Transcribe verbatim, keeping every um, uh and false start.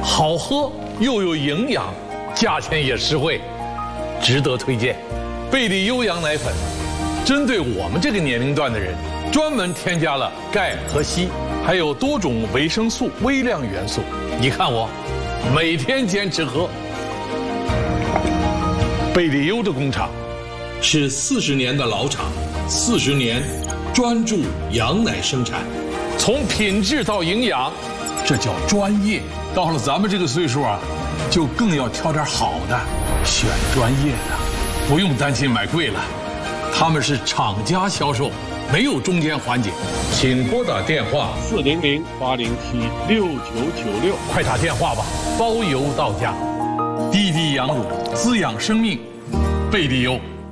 好喝又有营养，价钱也实惠，值得推荐。贝利优羊奶粉，针对我们这个年龄段的人，专门添加了钙和硒，还有多种维生素、微量元素。你看我，每天坚持喝。贝利优的工厂是四十年的老厂，四十年专注羊奶生产，从品质到营养，这叫专业。到了咱们这个岁数啊，就更要挑点好的，选专业的，不用担心买贵了。他们是厂家销售，没有中间环节。请拨打电话四零零八零七六九九六， 快打电话吧，包邮到家。滴滴羊乳滋养生命，贝利优。